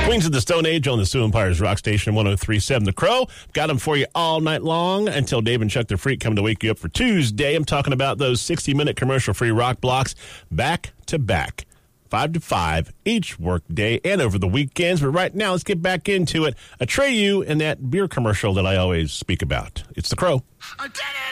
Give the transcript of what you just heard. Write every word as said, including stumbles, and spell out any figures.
Queens of the Stone Age on the Sioux Empire's Rock Station one oh three point seven The Crow. Got them for you all night long until Dave and Chuck the Freak come to wake you up for Tuesday. I'm talking about those sixty-minute commercial-free rock blocks back to back. Five to five each work day and over the weekends. But right now, let's get back into it. Atreyu and that beer commercial that I always speak about. It's The Crow.